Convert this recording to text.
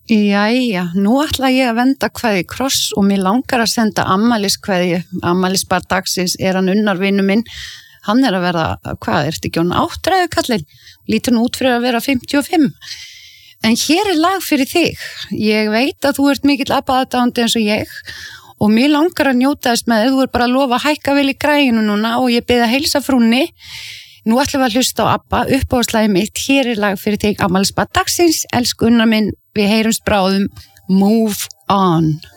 Jæja, nú ætla ég að venda kveðju kross og mér langar að senda ammæliskveðju. Ammælisbarn dagsins hann Unnar-vinur minn. Hann að verða, hvað, ertu ekki hann áttræðu kallinn? Lítur nú út fyrir að vera 55. En hér lag fyrir þig. Ég veit að þú ert mikill ABBA-aðdáandi eins og ég og mér langar að njóta þess með þú bara að lofa að hækka vel í græjunu núna og ég bið að heilsa frúnni. Nú ætlum við að hlusta á ABBA, uppáhaldslagið mitt. Hér lag fyrir þig, ammælisbarn dagsins. Elsku Unnar minn, við heyrumst bráðum. Move on.